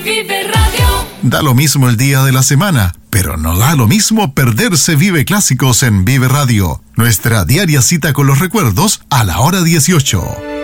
Vive Radio. Da lo mismo el día de la semana, pero no da lo mismo perderse Vive Clásicos en Vive Radio. Nuestra diaria cita con los recuerdos a la hora 18.